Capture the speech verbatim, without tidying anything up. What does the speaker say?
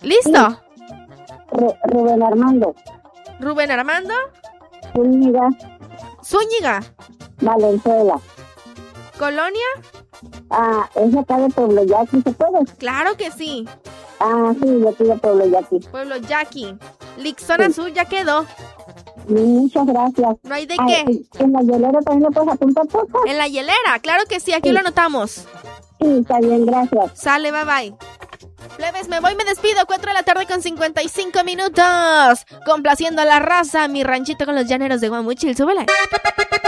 ¿Listo? Ru- Rubén Armando. Rubén Armando. Zúñiga. Zúñiga. Valenzuela. Colonia. Ah, es acá de Pueblo Yaqui, ¿se puede? Claro que sí. Ah, sí, de aquí de Pueblo Yaqui. Pueblo Yaqui. Lixón Azul ya quedó. Muchas gracias. No hay de Ah, qué. ¿y ¿En la hielera también le puedes apuntar cosas? En la hielera, claro que sí, aquí Sí. lo anotamos. Sí, está bien, gracias. Sale, bye bye. Plebes, me voy, me despido. Cuatro de la tarde con cincuenta y cinco minutos. Complaciendo a la raza, mi ranchito con los llaneros de Guamuchil. Súbele.